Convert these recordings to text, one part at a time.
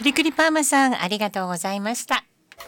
くりくりパーマさん、ありがとうございました。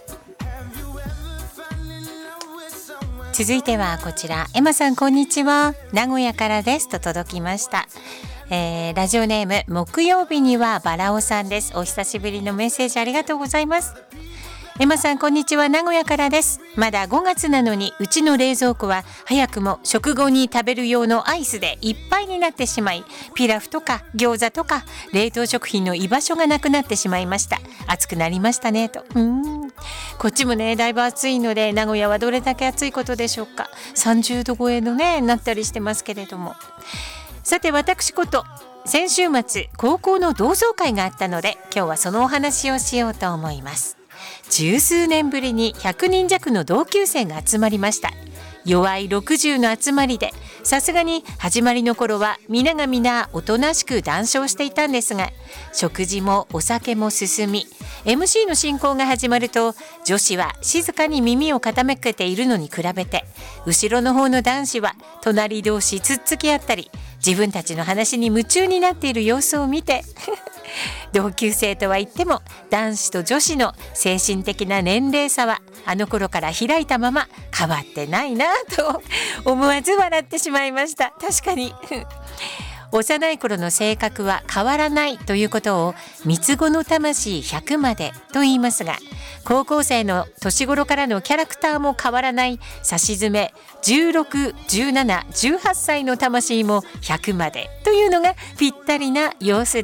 続いてはこちら、エマさんこんにちは、名古屋からですと届きました。ラジオネーム木曜日にはバラオさんです。お久しぶりのメッセージありがとうございます。エマさんこんにちは、名古屋からです。まだ5月なのにうちの冷蔵庫は早くも食後に食べる用のアイスでいっぱいになってしまい、ピラフとか餃子とか冷凍食品の居場所がなくなってしまいました。暑くなりましたねと。こっちもねだいぶ暑いので、名古屋はどれだけ暑いことでしょうか。30度超えのねなったりしてますけれども、さて私こと先週末高校の同窓会があったので、今日はそのお話をしようと思います。十数年ぶりに100人弱の同級生が集まりました。弱い60の集まりで、さすがに始まりの頃は皆が皆おとなしく談笑していたんですが、食事もお酒も進み、 MC の進行が始まると女子は静かに耳を傾けているのに比べて、後ろの方の男子は隣同士つっつき合ったり、自分たちの話に夢中になっている様子を見て同級生とは言っても男子と女子の精神的な年齢差はあの頃から開いたまま変わってないなと思わず笑ってしまいました。確かに幼い頃の性格は変わらないということを三つ子の魂100までと言いますが、高校生の年頃からのキャラクターも変わらないさしずめ16、17、18歳の魂も100までというのがぴったりな様子